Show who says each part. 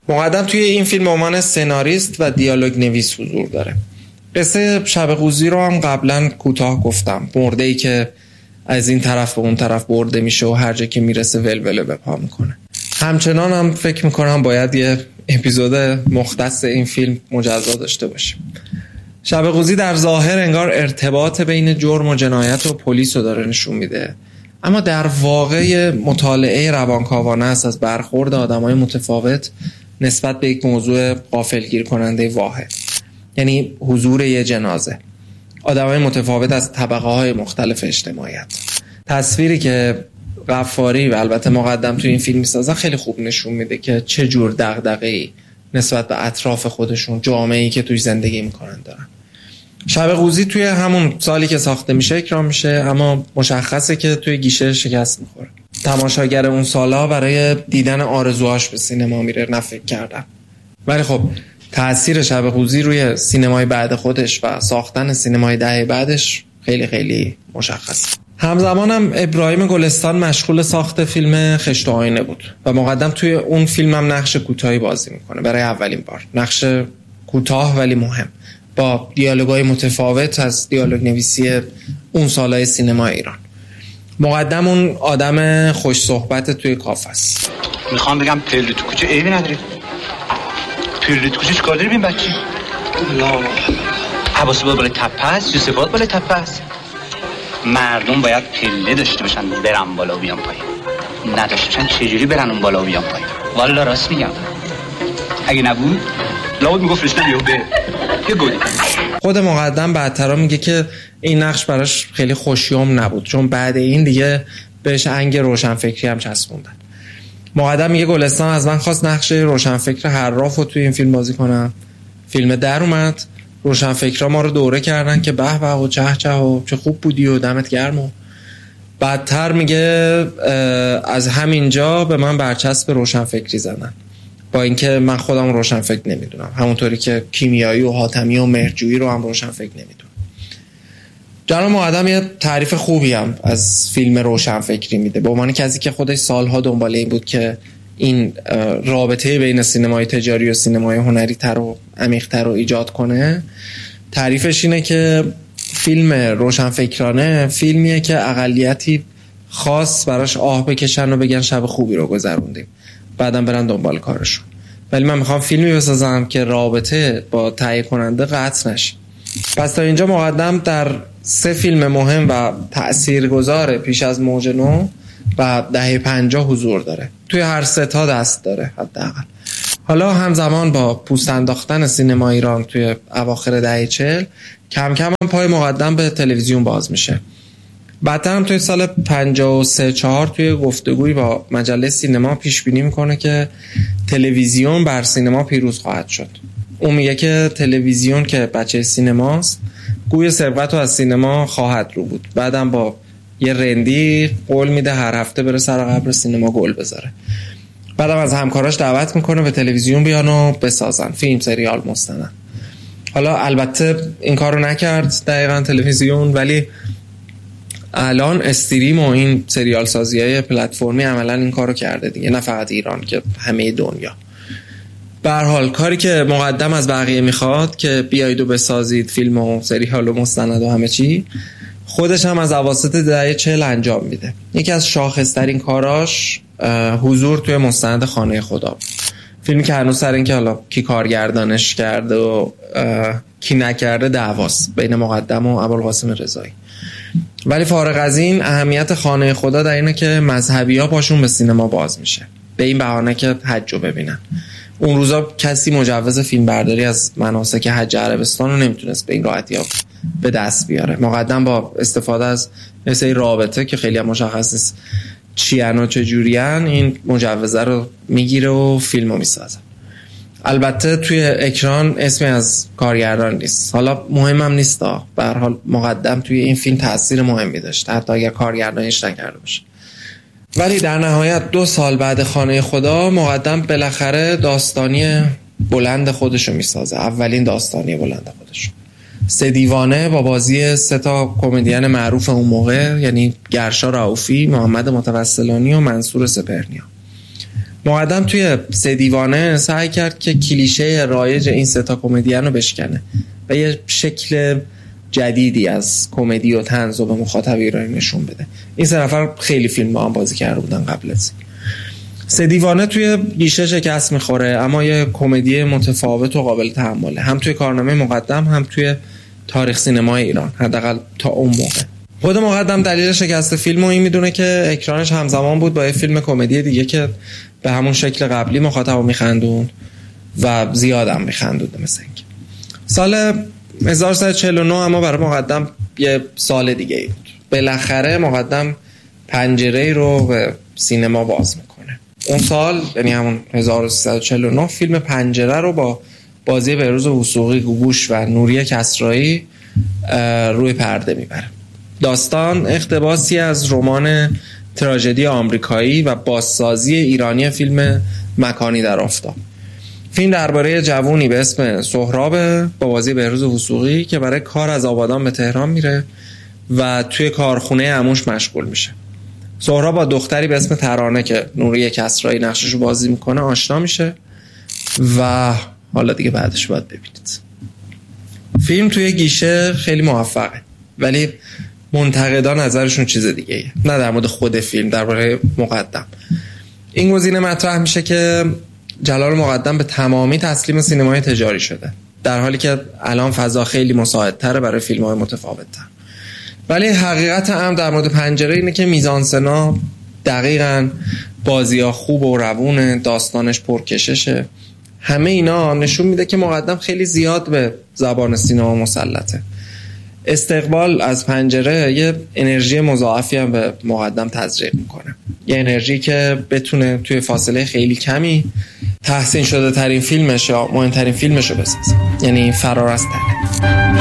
Speaker 1: مقدم توی این فیلم به عنوان سناریست و دیالوگ نویس حضور داره. قصه شب قوزی رو هم قبلا کوتاه گفتم، مرده‌ای که از این طرف به اون طرف برده میشه و هر جا که میرسه ولوله به پا میکنه. همچنان هم فکر میکنم باید یه اپیزود مختص این فیلم مجزا داشته باشیم. شب قوزی در ظاهر انگار ارتباط بین جرم و جنایت و پلیس رو داره نشون میده، اما در واقع مطالعه روانکاوانه است از برخورد آدمای متفاوت نسبت به یک موضوع غافلگیر کننده واحد، یعنی حضور یه جنازه. آدمای متفاوت از طبقه‌های مختلف اجتماعیت. تصویری که غفاری و البته مقدم تو این فیلم میسازن خیلی خوب نشون میده که چه جور دغدغه‌ای نسبت به اطراف خودشون، جامعه‌ای که توی زندگی میکنن دارن. شب قوزی توی همون سالی که ساخته میشه اکرام میشه، اما مشخصه که توی گیشه شکست میخوره. تماشاگر اون سالا برای دیدن آرزوهاش به سینما میره، نه فکر کردن. ولی خب تأثیر شب قوزی روی سینمای بعد خودش و ساختن سینمای دهه بعدش خیلی خیلی مشخص. همزمان هم ابراهیم گلستان مشغول ساخت فیلم خشت و آینه بود و مقدم توی اون فیلم هم نقش کوتاهی بازی میکنه برای اولین بار. نقش کوتاه ولی مهم، با دیالوگای متفاوت از دیالوگ نویسی اون سالهای سینما ایران. مقدم اون آدم خوش صحبت توی کافه است.
Speaker 2: میخوام بگم پله تو کوچه عیبی نداره. پله تو کوچه چیکار داری بین بچی؟ لا حواس بالا تپه است، یوسفات بالا تپه است. مردم باید پله داشته باشن برن بالا و بیان پایین. نداشته باشن چجوری برن اون بالا و بیان پایین؟ والا راست میگم. اگه نبود لابد میگفت رشته بیو به یه گلی.
Speaker 1: خود مقدم بعدترا میگه که این نقش براش خیلی خوشیوم نبود، چون بعد این دیگه بهش انگ روشنفکری هم چسبوندن. مقدم میگه گلستان از من خواست نقش روشنفکر حراف رو توی این فیلم بازی کنم. فیلم در اومد، روشنفکرها ما رو دوره کردن که به به و چه چه و چه خوب بودی و دمت گرم. و بعدتر میگه از همینجا به من برچسب روشنفکری زدن، با اینکه من خودم روشنفکر نمیدونم، همونطوری که کیمیایی و حاتمی و مهرجویی رو هم روشنفکر نمیدونم. جناب مقدم یه تعریف خوبی هم از فیلم روشنفکری میده، به عنوان کسی که خودش سالها دنبال این بود که این رابطه بین سینمای تجاری و سینمای هنری تر و عمیق تر رو ایجاد کنه. تعریفش اینه که فیلم روشنفکرانه فیلمیه که اقلیتی خاص براش آه بکشن و بگن شب خوبی رو گذروندیم، بعدم برن دنبال کارشون. ولی من میخوام فیلمی بسازم که رابطه با تهیه کننده قطع نشه. پس تا اینجا مقدم در 3 فیلم مهم و تأثیرگذار پیش از موج نو و دهه 50 حضور داره. توی هر 3 تا دست داره حداقل. حالا همزمان با پوست انداختن سینما ایران توی اواخر دهه 40 کم کم هم پای مقدم به تلویزیون باز میشه. بعدتر هم توی سال 53-4 توی گفتگوی با مجله سینما پیش بینی میکنه که تلویزیون بر سینما پیروز خواهد شد. اون میگه که تلویزیون که بچه سینماست گوی سبقت رو از سینما خواهد رو بود. بعدم با یه رندی قول میده هر هفته بره سر قبر سینما گل بذاره. بعدم از همکاراش دعوت میکنه به تلویزیون بیان و بسازن فیلم، سریال، مستند. حالا البته این کارو نکرد دقیقاً تلویزیون، ولی الان استریم و این سریال سازی‌های پلتفرمی عملاً این کارو کرده دیگه، نه فقط ایران که همه دنیا. به هر حال کاری که مقدم از بقیه میخواد که بیایید و بسازید فیلم و سریال و مستند و همه چی، خودش هم از اواسط دهه 40 انجام میده. یکی از شاخص‌ترین کاراش حضور توی مستند خانه خدا، فیلمی که هنوز سر این که حالا کی کارگردانش کرده و کی نکرده دعواست بین مقدم و ابوالقاسم رضایی. ولی فارغ از این، اهمیت خانه خدا در اینه که مذهبی‌ها پاشون به سینما باز میشه، به این بهانه که حج رو ببینن. اون روزا کسی مجوز فیلم برداری از مناسک حج عربستان رو نمیتونست به این راحتی به دست بیاره. مقدم با استفاده از مثل رابطه که خیلی هم مشخص نیست چیان و چجوریان، این مجوزه رو میگیره و فیلم رو میسازه. البته توی اکران اسمی از کارگردان نیست، حالا مهمم نیست، به هر حال مقدم توی این فیلم تأثیر مهمی داشت حتی اگر کارگردانیش نکرده باشه. ولی در نهایت 2 سال بعد خانه خدا مقدم بالاخره داستانی بلند خودشو میسازه، اولین داستانی بلند خودشو. 3 دیوانه با بازی 3 تا کمدین معروف اون موقع، یعنی گرشا رؤوفی، محمد متوسلانی و منصور سپهرنیا. مقدم توی سه دیوانه سعی کرد که کلیشه رایج این سه تا کمدین رو بشکنه و یه شکل جدیدی از کمدی و طنز رو به مخاطب ایرانی نشون بده. این سه نفر خیلی فیلم با هم بازی کرده بودن قبل از این. سه دیوانه توی گیشه شکست میخوره، اما یه کمدی متفاوت و قابل تحمله، هم توی کارنامه مقدم هم توی تاریخ سینمای ایران، حداقل تا اون موقع. خود مقدم دلیل شکست فیلمو این میدونه که اکرانش همزمان بود با یه فیلم کمدی دیگه که به همون شکل قبلی مخاطبو میخندوند و زیادم میخندوند. مثل اینکه سال 1349 اما برای مقدم یه سال دیگه ای بود. بالاخره مقدم پنجره‌ای رو به سینما باز میکنه. اون سال یعنی همون 1349 فیلم پنجره رو با بازی بهروز وثوقی، گوگوش و نوری کسرایی روی پرده میبره. داستان اقتباسی از رمان تراژدی آمریکایی و بازسازی ایرانی فیلم مکانی در آفتاب. فیلم درباره جوونی به اسم سهراب با بازی بهروز وثوقی که برای کار از آبادان به تهران میره و توی کارخونه عموش مشغول میشه. سهراب با دختری به اسم ترانه که نوری کسرایی نقششو بازی میکنه آشنا میشه و حالا دیگه بعدش باید ببینید. فیلم توی گیشه خیلی موفقه، ولی منتقدان نظرشون چیز دیگه ایه. نه در مورد خود فیلم، درباره مقدم. این گزینه مطرح میشه که جلال مقدم به تمامی تسلیم سینمای تجاری شده، در حالی که الان فضا خیلی مساعدتره برای فیلم‌های متفاوت‌تر. ولی حقیقت هم در مورد پنجره اینه که میزانسنا دقیقاً، بازی‌ها خوب و روونه، داستانش پرکششه. همه اینا نشون میده که مقدم خیلی زیاد به زبان سینما مسلطه. استقبال از پنجره یه انرژی مضاعفی هم به مقدم تزریق میکنه، یه انرژی که بتونه توی فاصله خیلی کمی تحسین شده ترین فیلمش یا مهمترین فیلمش رو بسازه، یعنی فرار از تله.